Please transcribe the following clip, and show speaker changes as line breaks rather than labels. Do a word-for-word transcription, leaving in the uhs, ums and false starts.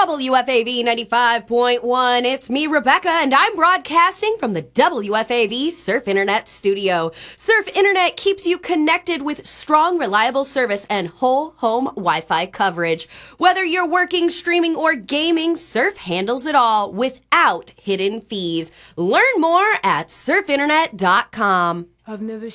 W F A V ninety-five point one. It's me, Rebecca, and I'm broadcasting from the W F A V Surf Internet studio. Surf Internet keeps you connected with strong, reliable service and whole home Wi-Fi coverage. Whether you're working, streaming, or gaming, Surf handles it all without hidden fees. Learn more at surf internet dot com.
I've never